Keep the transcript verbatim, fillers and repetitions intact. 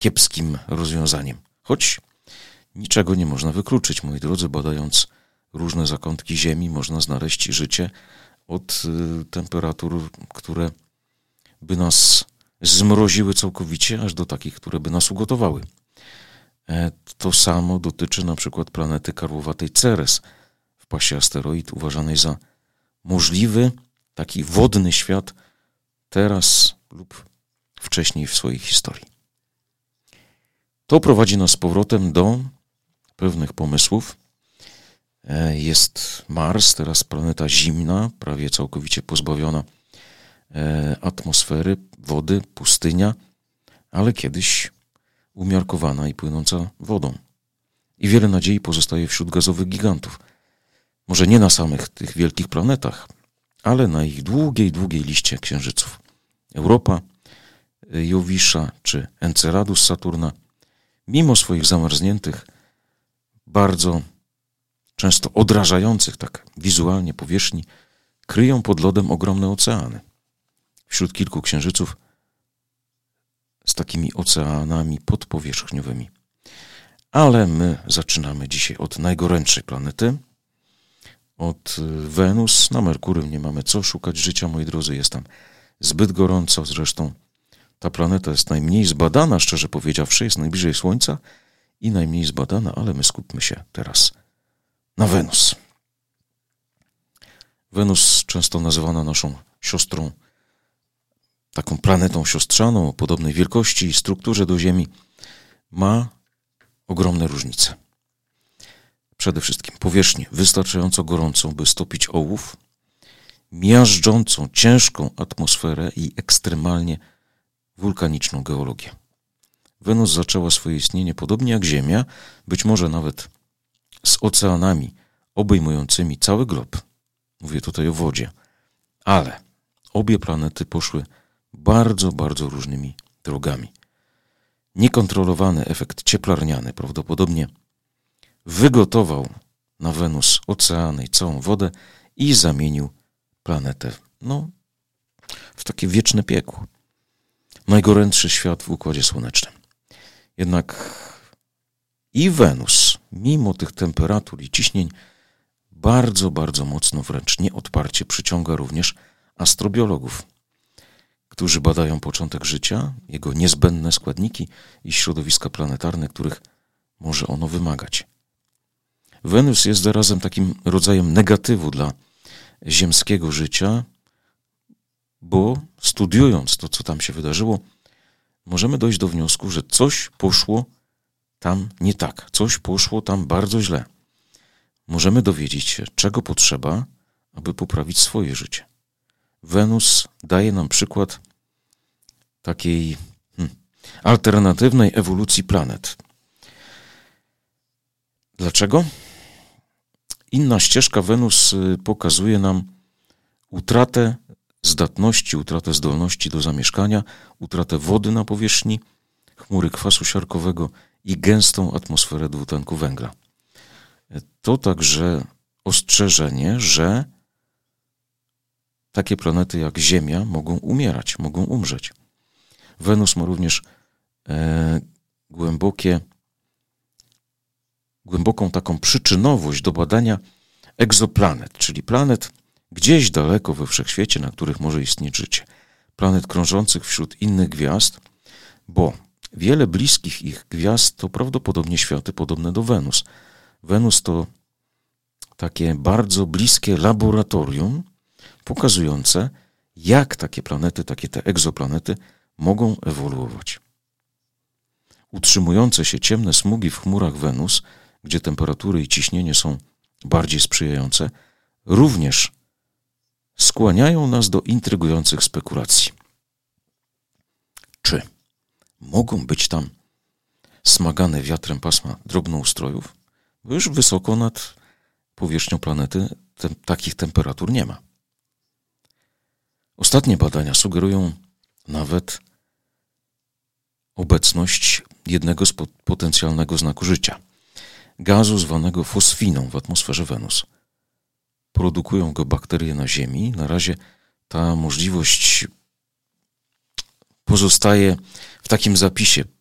kiepskim rozwiązaniem. Choć niczego nie można wykluczyć, moi drodzy, badając różne zakątki Ziemi, można znaleźć życie od y, temperatur, które by nas zmroziły całkowicie, aż do takich, które by nas ugotowały. E, to samo dotyczy na przykład planety karłowatej Ceres w pasie asteroid, uważanej za możliwy taki wodny świat teraz lub wcześniej w swojej historii. To prowadzi nas z powrotem do pewnych pomysłów. Jest Mars, teraz planeta zimna, prawie całkowicie pozbawiona atmosfery, wody, pustynia, ale kiedyś umiarkowana i płynąca wodą. I wiele nadziei pozostaje wśród gazowych gigantów. Może nie na samych tych wielkich planetach, ale na ich długiej, długiej liście księżyców. Europa, Jowisza czy Enceladus Saturna, mimo swoich zamarzniętych, bardzo często odrażających tak wizualnie powierzchni, kryją pod lodem ogromne oceany. Wśród kilku księżyców z takimi oceanami podpowierzchniowymi. Ale my zaczynamy dzisiaj od najgorętszej planety, od Wenus. Na Merkurym nie mamy co szukać życia, moi drodzy, jest tam zbyt gorąco. Zresztą ta planeta jest najmniej zbadana, szczerze powiedziawszy, jest najbliżej Słońca i najmniej zbadana, ale my skupmy się teraz na Wenus. Wenus, często nazywana naszą siostrą, taką planetą siostrzaną o podobnej wielkości i strukturze do Ziemi, ma ogromne różnice. Przede wszystkim powierzchnię wystarczająco gorącą, by stopić ołów, miażdżącą, ciężką atmosferę i ekstremalnie wulkaniczną geologię. Wenus zaczęła swoje istnienie podobnie jak Ziemia, być może nawet z oceanami obejmującymi cały glob. Mówię tutaj o wodzie. Ale obie planety poszły bardzo, bardzo różnymi drogami. Niekontrolowany efekt cieplarniany prawdopodobnie wygotował na Wenus oceany i całą wodę i zamienił planetę no, w takie wieczne piekło. Najgorętszy świat w Układzie Słonecznym. Jednak i Wenus, mimo tych temperatur i ciśnień, bardzo, bardzo mocno, wręcz nieodparcie przyciąga również astrobiologów, którzy badają początek życia, jego niezbędne składniki i środowiska planetarne, których może ono wymagać. Wenus jest zarazem takim rodzajem negatywu dla ziemskiego życia, bo studiując to, co tam się wydarzyło, możemy dojść do wniosku, że coś poszło tam nie tak, coś poszło tam bardzo źle. Możemy dowiedzieć się, czego potrzeba, aby poprawić swoje życie. Wenus daje nam przykład takiej hmm, alternatywnej ewolucji planet. Dlaczego? Inna ścieżka Wenus pokazuje nam utratę zdatności, utratę zdolności do zamieszkania, utratę wody na powierzchni, chmury kwasu siarkowego i gęstą atmosferę dwutlenku węgla. To także ostrzeżenie, że takie planety jak Ziemia mogą umierać, mogą umrzeć. Wenus ma również e, głębokie, głęboką taką przyczynowość do badania egzoplanet, czyli planet gdzieś daleko we wszechświecie, na których może istnieć życie. Planet krążących wśród innych gwiazd, bo wiele bliskich ich gwiazd to prawdopodobnie światy podobne do Wenus. Wenus to takie bardzo bliskie laboratorium pokazujące, jak takie planety, takie te egzoplanety mogą ewoluować. Utrzymujące się ciemne smugi w chmurach Wenus, gdzie temperatury i ciśnienie są bardziej sprzyjające, również skłaniają nas do intrygujących spekulacji. Czy mogą być tam smagane wiatrem pasma drobnoustrojów? Bo już wysoko nad powierzchnią planety te, takich temperatur nie ma. Ostatnie badania sugerują nawet obecność jednego z potencjalnego znaku życia, gazu zwanego fosfiną w atmosferze Wenus. Produkują go bakterie na Ziemi. Na razie ta możliwość pozostaje w takim zapisie